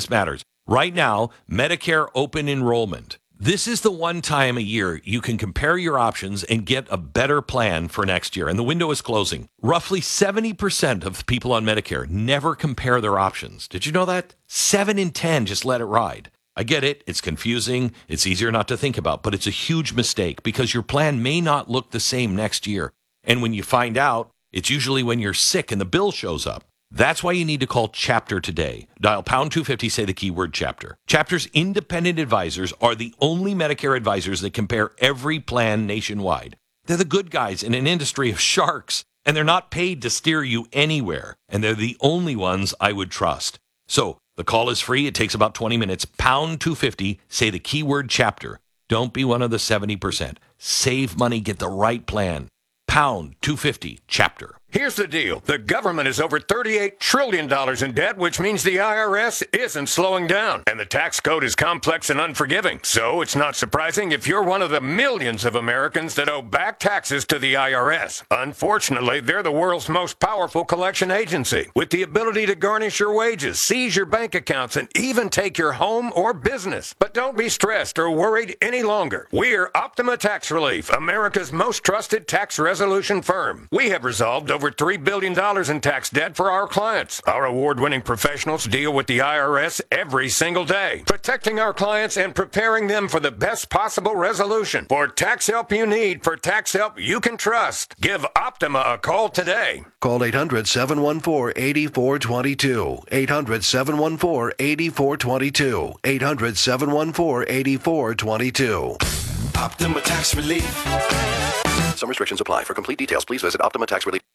this matters. Right now, Medicare open enrollment. This is the one time a year you can compare your options and get a better plan for next year. And the window is closing. Roughly 70% of people on Medicare never compare their options. Did you know that? 7 in 10 just let it ride. I get it. It's confusing. It's easier not to think about, but it's a huge mistake because your plan may not look the same next year. And when you find out, it's usually when you're sick and the bill shows up. That's why you need to call Chapter today. Dial pound 250, say the keyword Chapter. Chapter's independent advisors are the only Medicare advisors that compare every plan nationwide. They're the good guys in an industry of sharks, and they're not paid to steer you anywhere. And they're the only ones I would trust. So the call is free. It takes about 20 minutes. Pound 250, say the keyword Chapter. Don't be one of the 70%. Save money, get the right plan. Pound 250, Chapter. Here's the deal. The government is over $38 trillion in debt, which means the IRS isn't slowing down. And the tax code is complex and unforgiving. So it's not surprising if you're one of the millions of Americans that owe back taxes to the IRS. Unfortunately, they're the world's most powerful collection agency, with the ability to garnish your wages, seize your bank accounts, and even take your home or business. But don't be stressed or worried any longer. We're Optima Tax Relief, America's most trusted tax resolution firm. We have resolved over $3 billion in tax debt for our clients. Our award-winning professionals deal with the IRS every single day, protecting our clients and preparing them for the best possible resolution. For tax help you need, for tax help you can trust, give Optima a call today. Call 800-714-8422. 800-714-8422. 800-714-8422. Optima Tax Relief. Some restrictions apply. For complete details, please visit OptimaTaxRelief.